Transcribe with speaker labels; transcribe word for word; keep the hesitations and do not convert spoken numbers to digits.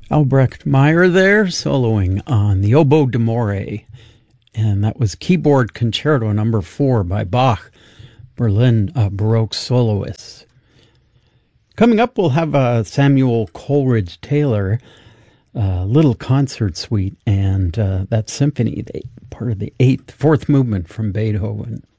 Speaker 1: Albrecht Meyer there, soloing on the Oboe d'Amore, and that was Keyboard Concerto number four by Bach, Berlin uh, Baroque soloists. Coming up, we'll have uh, Samuel Coleridge Taylor, uh, Little Concert Suite, and uh, that symphony, the, part of the eighth, fourth movement from Beethoven.